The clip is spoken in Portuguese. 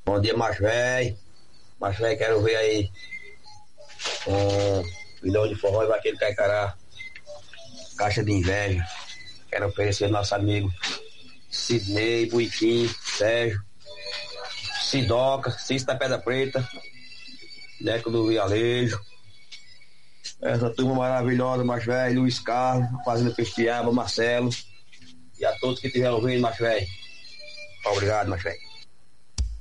Bom dia, mais velho. Mais velho, quero ver aí um milhão de forró e vaqueiro Caicará. Caixa de inveja. Quero oferecer ao nosso amigo Sidney, Buiquim, Sérgio, Sidoca, Cício da Pedra Preta, Neco do Vialejo. Essa turma maravilhosa, mais velho, Luiz Carlos, Fazenda Pestiaba, Marcelo. E a todos que estiveram ouvindo, mais velho. Obrigado, mais velho.